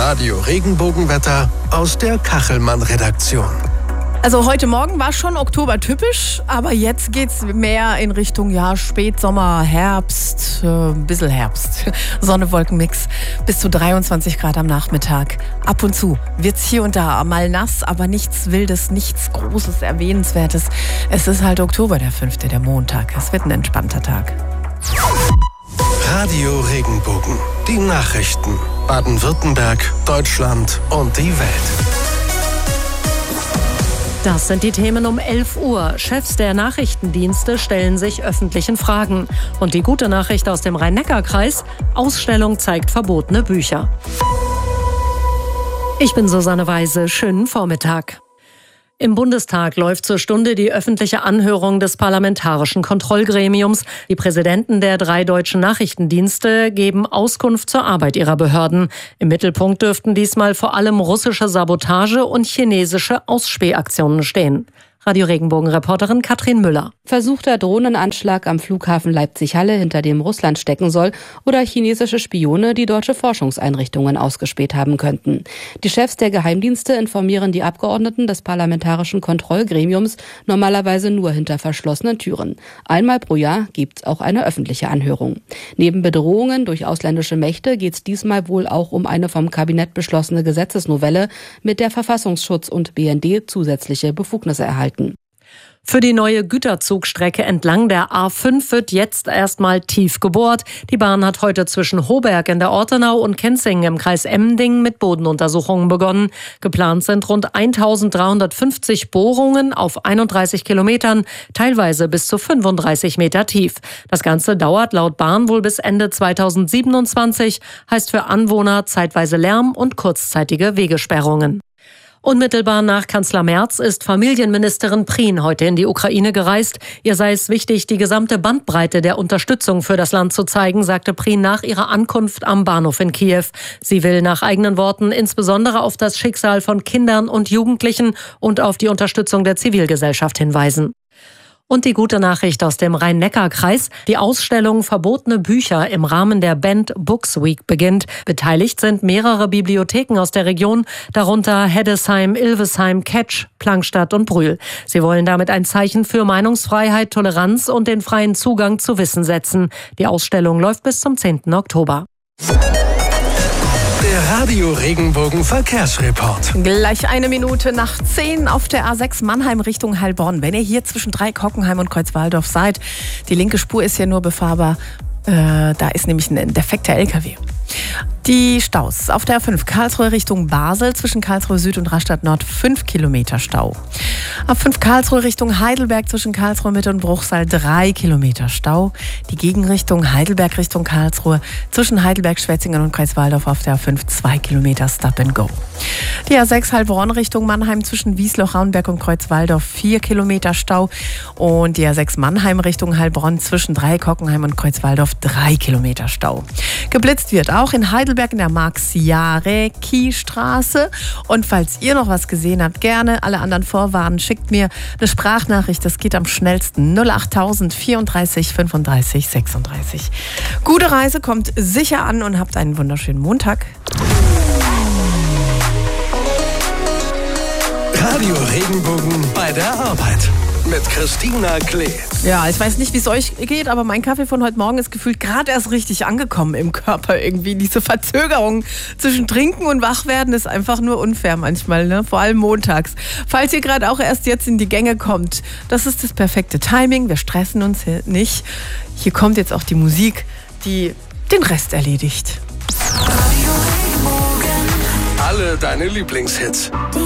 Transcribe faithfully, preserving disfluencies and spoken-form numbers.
Radio Regenbogenwetter aus der Kachelmann-Redaktion. Also heute Morgen war schon oktobertypisch, aber jetzt geht's mehr in Richtung ja, Spätsommer, Herbst, äh, ein bisschen Herbst. Sonne-Wolken-Mix bis zu dreiundzwanzig Grad am Nachmittag. Ab und zu wird's hier und da mal nass, aber nichts Wildes, nichts Großes, Erwähnenswertes. Es ist halt Oktober, der fünfte, der Montag. Es wird ein entspannter Tag. Radio Regenbogen, die Nachrichten. Baden-Württemberg, Deutschland und die Welt. Das sind die Themen um elf Uhr. Chefs der Nachrichtendienste stellen sich öffentlichen Fragen. Und die gute Nachricht aus dem Rhein-Neckar-Kreis: Ausstellung zeigt verbotene Bücher. Ich bin Susanne Weise. Schönen Vormittag. Im Bundestag läuft zur Stunde die öffentliche Anhörung des Parlamentarischen Kontrollgremiums. Die Präsidenten der drei deutschen Nachrichtendienste geben Auskunft zur Arbeit ihrer Behörden. Im Mittelpunkt dürften diesmal vor allem russische Sabotage und chinesische Ausspähaktionen stehen. Radio Regenbogen-Reporterin Katrin Müller. Versuchter Drohnenanschlag am Flughafen Leipzig-Halle, hinter dem Russland stecken soll, oder chinesische Spione, die deutsche Forschungseinrichtungen ausgespäht haben könnten. Die Chefs der Geheimdienste informieren die Abgeordneten des Parlamentarischen Kontrollgremiums normalerweise nur hinter verschlossenen Türen. Einmal pro Jahr gibt's auch eine öffentliche Anhörung. Neben Bedrohungen durch ausländische Mächte geht's diesmal wohl auch um eine vom Kabinett beschlossene Gesetzesnovelle, mit der Verfassungsschutz und B N D zusätzliche Befugnisse erhalten. Für die neue Güterzugstrecke entlang der A fünf wird jetzt erstmal tief gebohrt. Die Bahn hat heute zwischen Hoberg in der Ortenau und Kenzing im Kreis Emmendingen mit Bodenuntersuchungen begonnen. Geplant sind rund eintausenddreihundertfünfzig Bohrungen auf einunddreißig Kilometern, teilweise bis zu fünfunddreißig Meter tief. Das Ganze dauert laut Bahn wohl bis Ende zweitausendsiebenundzwanzig, heißt für Anwohner zeitweise Lärm und kurzzeitige Wegesperrungen. Unmittelbar nach Kanzler Merz ist Familienministerin Prien heute in die Ukraine gereist. Ihr sei es wichtig, die gesamte Bandbreite der Unterstützung für das Land zu zeigen, sagte Prien nach ihrer Ankunft am Bahnhof in Kiew. Sie will nach eigenen Worten insbesondere auf das Schicksal von Kindern und Jugendlichen und auf die Unterstützung der Zivilgesellschaft hinweisen. Und die gute Nachricht aus dem Rhein-Neckar-Kreis: Die Ausstellung Verbotene Bücher im Rahmen der Bend Books Week beginnt. Beteiligt sind mehrere Bibliotheken aus der Region, darunter Heddesheim, Ilvesheim, Ketsch, Plankstadt und Brühl. Sie wollen damit ein Zeichen für Meinungsfreiheit, Toleranz und den freien Zugang zu Wissen setzen. Die Ausstellung läuft bis zum zehnten Oktober. Der Radio Regenbogen Verkehrsreport. Gleich eine Minute nach zehn auf der A sechs Mannheim Richtung Heilbronn. Wenn ihr hier zwischen Dreieck-Hockenheim und Kreuzwaldorf seid, die linke Spur ist hier nur befahrbar. Äh, da ist nämlich ein defekter L K W. Die Staus auf der A fünf Karlsruhe Richtung Basel zwischen Karlsruhe Süd und Rastatt Nord fünf Kilometer Stau. A fünf Karlsruhe Richtung Heidelberg zwischen Karlsruhe Mitte und Bruchsal drei Kilometer Stau. Die Gegenrichtung Heidelberg Richtung Karlsruhe zwischen Heidelberg, Schwetzingen und Kreuzwaldorf auf der A fünf zwei Kilometer Stop and Go. Die A sechs Heilbronn Richtung Mannheim zwischen Wiesloch, Raunberg und Kreuzwaldorf vier Kilometer Stau. Und die A sechs Mannheim Richtung Heilbronn zwischen Dreieck-Hockenheim und Kreuzwaldorf drei Kilometer Stau. Geblitzt wird auch in Heidelberg in der Max-Jarecki-Straße. Und falls ihr noch was gesehen habt, gerne alle anderen vorwarnen. Schickt mir eine Sprachnachricht, das geht am schnellsten. null achttausend vierunddreißig fünfunddreißig sechsunddreißig. Gute Reise, kommt sicher an und habt einen wunderschönen Montag. Radio Regenbogen bei der Arbeit mit Christina Klee. Ja, ich weiß nicht, wie es euch geht, aber mein Kaffee von heute Morgen ist gefühlt gerade erst richtig angekommen im Körper irgendwie. Diese Verzögerung zwischen Trinken und Wachwerden ist einfach nur unfair manchmal, ne? Vor allem montags. Falls ihr gerade auch erst jetzt in die Gänge kommt, das ist das perfekte Timing. Wir stressen uns hier nicht. Hier kommt jetzt auch die Musik, die den Rest erledigt. Alle deine Lieblingshits.